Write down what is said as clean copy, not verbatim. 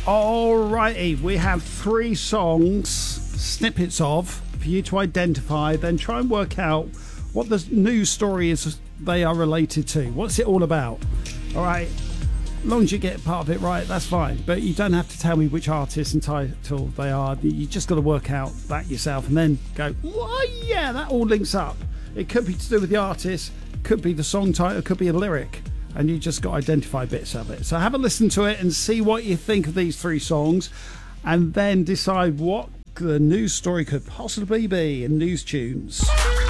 Alrighty, we have 3 songs, snippets of, for you to identify, then try and work out what the news story is they are related to. What's it all about? Alright, as long as you get part of it right, that's fine. But you don't have to tell me which artist and title they are. You just got to work out that yourself and then go, well, yeah, that all links up. It could be to do with the artist, could be the song title, could be a lyric. And you just got to identify bits of it. So have a listen to it and see what you think of these 3 songs, and then decide what the news story could possibly be in News Tunes.